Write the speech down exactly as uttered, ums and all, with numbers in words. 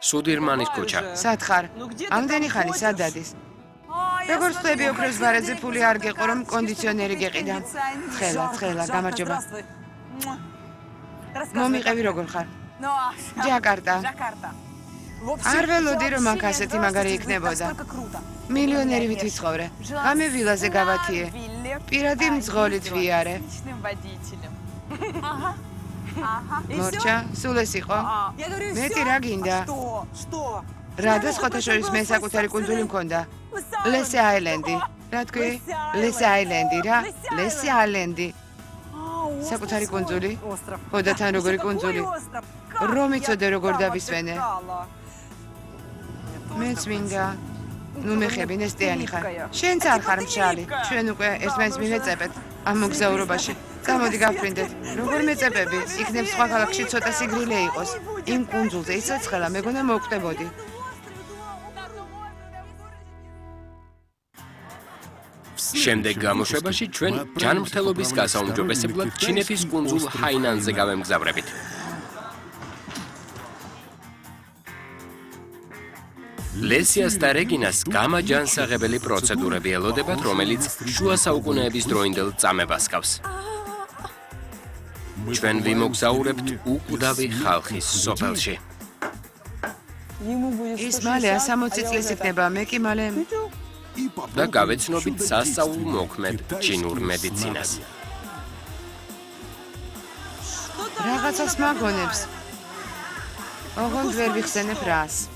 სუდირმანის ქუჩა. სათხარ. ამდენი ხანი სად დადის? როგორც ხდები ოქროს ბარათზე ფული არ გეყო, რომ კონდიციონერი გეყიდა. ცხელა, ცხელა, გამარჯობა. მომიყევი როგორ ხარ? ჯაკარტა. არ ველოდი რომ აქ ასეთი მაგარი იქნებოდა. მილიონერი ვით ვიცხოვრე. ღამე ვილაზე გავათიე. პირადი მძღოლით ვიარე. მორჩა, სულ ეს იყო? მეტი რა გინდა? რა და სხვათა შორის მე საკუთარი კუნძული მქონდა? ლესე აილენდი. რა თქვი? ლესე აილენდი რა? ლესე აილენდი. საკუთარი კუნძული? ხო და თან როგორი კუნძული? რომ იცოდე როგორ დავისვენე. მეც მინდა. ნუ მეხები ნესტიანი ხარ. შენც არ ხარ მშრალი. ჩვენ უკვე ერთმანეთს მივეწებეთ ამ მოგზაურობაში. წამოდი გავფრინდეთ. როგორ მეწებები? იქნებ სხვა ქალაქში ცოტა სიგრილე იყოს. იმ კუნძულზე იცოცხლა მეგონა მოვკვდებოდი. შემდეგ გამოშვებაში ჩვენ ჯანმრთელობის გასაუმჯობესებლად ჩინეთის კუნძულ ჰაინანზე გავემგზავრებით. ლესიას და რეგინას გამაჯანსაღებელი პროცედურები ელოდებათ, რომელიც შუა საუკუნეების დროინდელ წამებას ჰგავს. ჩვენ ვიმოგზაურებთ უკვდავი ხალხის სოფელში. ის მალე ასამოცი წლის იქნება, მე კი მალე და გავეცნობით სასწაულ მოქმედ ჩინურ მედიცინას. რაღაცას მაგონებს. ოღონდ ვერ ვიხსენებ რას.